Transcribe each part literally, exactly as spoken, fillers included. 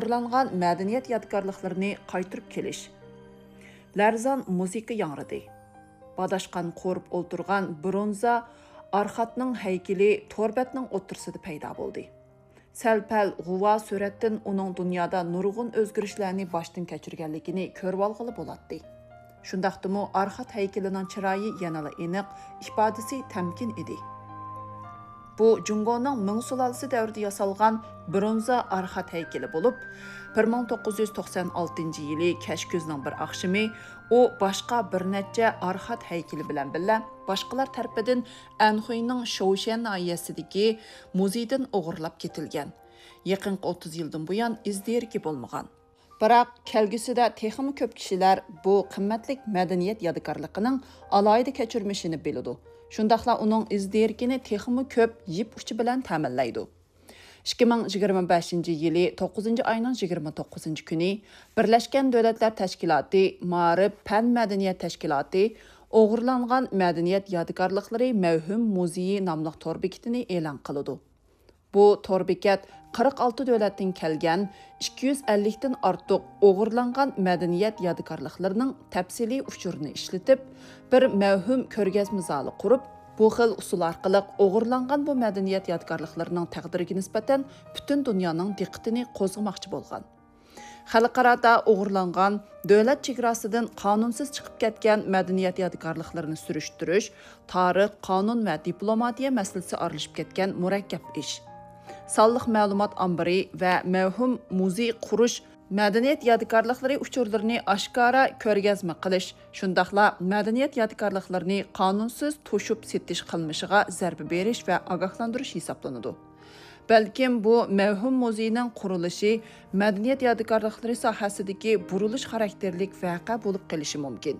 o'g'irlangan madaniyat yodgorliklarini qaytarib kelish. Larzan musiqa yangridi. Badashqan qo'rib o'ltirgan bronza Arxatning haykali torbetning o'ttirsida paydo bo'ldi. Sal-pal g'uva suratdan uning dunyoda nurg'un o'zgarishlarni boshdan kechirganligini ko'rib olg'ili bo'ladi. Shundaqdimi Arxat haykalining chiroyi yanada aniq, ifodasi tamkin edi. Bu Jungoning Ming sulolasi davrida yasalgan bronza Arxat haykali bo'lib, bir ming to'qqiz yuz to'qson oltinchi yili kashkuzning bir oqshimi u boshqa bir necha Arxat haykali bilan birga boshqalar tarafidan Anxuyning Shoushan noyasidagi muzeydan o'g'irlab ketilgan. Yaqin o'ttiz yildan buyon izderki bo'lmagan. Biroq kelgusida texmi ko'p kishilar bu qimmatli madaniyat yodgorligining alohida kechirmishini biladi. Shundaqla uning izderkini texmi ko'p yip uchi bilan ta'minlaydi. ikki ming yigirma beshinchi yili to'qqizinchi oyning yigirma to'qqizinchi kuni Birlashgan Davlatlar Tashkiloti Ma'rif Fan madaniyat tashkiloti o'g'irlangan madaniyat yodgorliklari mavhum muzeyi nomli tor bekitini e'lon qildi. Bu tor bekat qirq olti davlatdan kelgan ikki yuz ellik dan ortiq o'g'irlangan madaniyat yodgorliklarining tafsiliy uchurini ishlatib, bir mavhum ko'rgazma zali qurib, bu xil usul orqali o'g'irlangan bu madaniyat yodgorliklarining taqdiriga nisbatan butun dunyoning diqqatini qo'zg'amoqchi bo'lgan. Xalqarada o'g'irlangan, davlat chegarasidan qonunsiz chiqib ketgan madaniyat yodgorliklarini surishtirish, tarix, qonun va diplomatiya masalasi aralashib ketgan murakkab ish. Sonliq ma'lumot ombiri va mavhum muzey qurish madaniyat yodgorliklari uchurlarini oshkora ko'rgazma qilish, shundaqla madaniyat yodgorliklarini qonunsiz to'shib setish qilmishiga zarba berish va ogohlantirish hisoblanadi. Balkim bu mavhum muzeyning qurilishi madaniyat yodgorliklari sohasidagi burilish xarakterlik voqea bo'lib qolishi mumkin.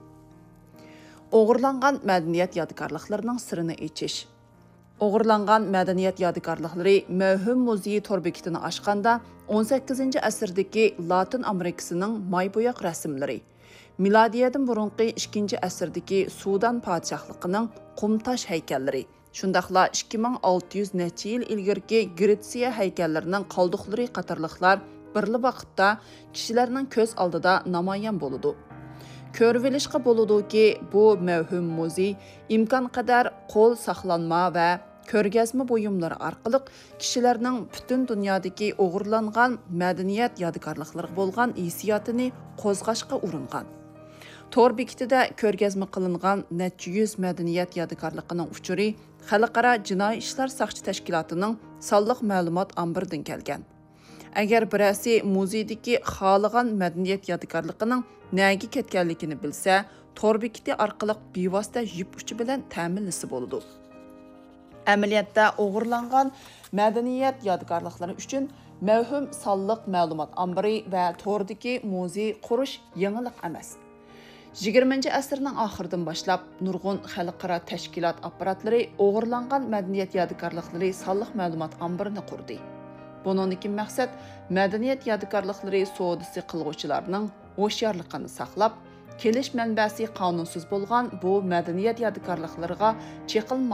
O'g'irlangan madaniyat yodgorliklarining sirini echish. O'g'irlangan madaniyat yodgorliklari mavhum muzeyi tor bekitini ochganda o'n sakkizinchi asrdagi Latin Amerikasining maybo'yoq rasmlari, milodiyadan burunqi ikkinchi asrdagi Sudan podshohligining qumtosh haykallari, shundaqla ikki ming olti yuz necha yil ilgirki Gretsiya haykallarining qoldiqlari qatorliqlar birli vaqtda kishilarning ko'z oldida namoyon bo'ladi. Ko'rvilishqa bo'ludiki, bu mavhum muzey imkon qadar qo'l saqlanma va ko'rgazma buyumlari orqali kishilarning butun dunyodagi o'g'irlangan madaniyat yodgorliklariga bo'lgan hissiyotini qo'zg'ashga uringan. Tor bekitida ko'rgazma qilingan necha yuz madaniyat yodgorligining uchuri Xalqaro jinoiy ishlar soqchi tashkilotining sonliq ma'lumot ombiridan kelgan. Agar birasi muzeydagi xohlagan madaniyat yodgorligining nega ketganligini bilsa, tor bekiti orqali bevosita yip uchi bilan ta'minlasa bo'ladi. Amaliyotda o'g'irlangan madaniyat yodgorliklari uchun mavhum sonliq ma'lumot ombiri va tordagi muzey qurish yangilik emas. yigirmanchi asrning oxiridan boshlab nurg'un xalqaro tashkilot apparatlari o'g'irlangan madaniyat yodgorliklari sonliq ma'lumot ombirini qurdi. Buningdagi maqsad madaniyat yodgorliklari savdosi qilguvchilarning ho'shyorligini saqlab, kelish manbasi qonunsiz bo'lgan bu madaniyat yodgorliklariga chekilma